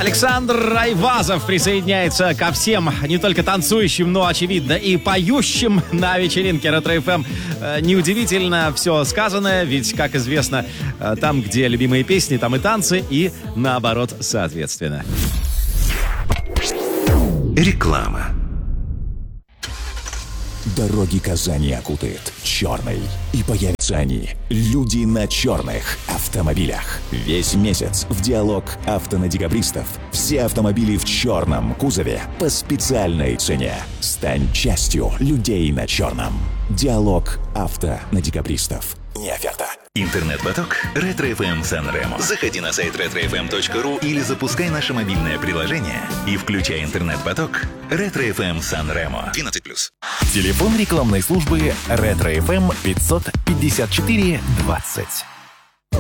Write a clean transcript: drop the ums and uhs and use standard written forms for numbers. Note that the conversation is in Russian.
Александр Айвазов присоединяется ко всем, не только танцующим, но, очевидно, и поющим на вечеринке Ретро-ФМ. Неудивительно все сказанное, ведь, как известно, там, где любимые песни, там и танцы, и наоборот, соответственно. Реклама. Дороги Казани окутает черный. И появятся они, люди на черных автомобилях. Весь месяц в диалог авто на декабристов. Все автомобили в черном кузове по специальной цене. Стань частью людей на черном. Диалог авто на декабристов. Не оферта. Интернет-поток Ретро-ФМ Сан-Ремо. Заходи на сайт retrofm.ru или запускай наше мобильное приложение и включай интернет-поток Ретро-ФМ Сан-Ремо. 12+. Телефон рекламной службы Ретро-ФМ 554 20.